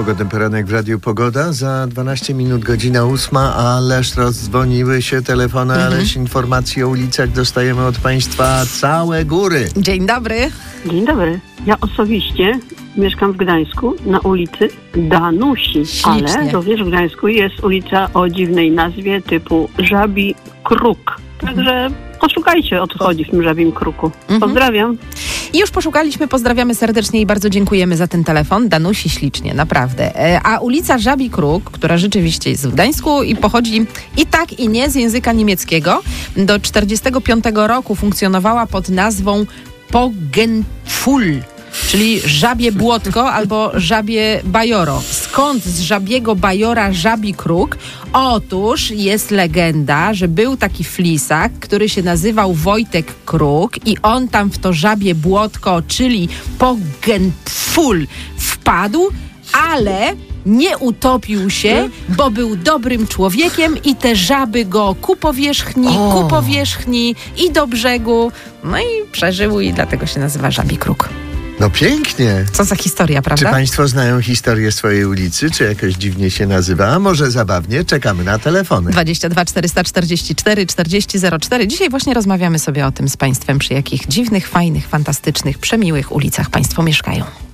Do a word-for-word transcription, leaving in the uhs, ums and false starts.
Pogodny poranek w Radiu Pogoda. Za dwanaście minut godzina ósma, ależ rozdzwoniły się telefony, mhm. ależ informacji o ulicach dostajemy od Państwa całe góry. Dzień dobry. Dzień dobry. Ja osobiście mieszkam w Gdańsku na ulicy Danusi, Ślicznie. ale również w Gdańsku jest ulica o dziwnej nazwie typu Żabi Kruk. Także poszukajcie, o co chodzi w tym Żabim Kruku. Pozdrawiam. Mhm. I już poszukaliśmy, pozdrawiamy serdecznie i bardzo dziękujemy za ten telefon. Danusi ślicznie, naprawdę. A ulica Żabi Kruk, która rzeczywiście jest w Gdańsku i pochodzi i tak i nie z języka niemieckiego, do czterdziestego piątego roku funkcjonowała pod nazwą Poggenpfuhl, czyli żabie błotko albo żabie bajoro. Skąd z żabiego bajora Żabi Kruk? Otóż jest legenda, że był taki flisak, który się nazywał Wojtek Kruk i on tam w to żabie błotko, czyli Poggenpfuhl wpadł, ale nie utopił się, bo był dobrym człowiekiem i te żaby go ku powierzchni, o. ku powierzchni i do brzegu. No i przeżył i dlatego się nazywa Żabi Kruk. No pięknie. Co za historia, prawda? Czy Państwo znają historię swojej ulicy? Czy jakoś dziwnie się nazywa? A może zabawnie? Czekamy na telefony. dwadzieścia dwa czterysta czterdzieści cztery czterdzieści zero cztery. Dzisiaj właśnie rozmawiamy sobie o tym z Państwem, przy jakich dziwnych, fajnych, fantastycznych, przemiłych ulicach Państwo mieszkają.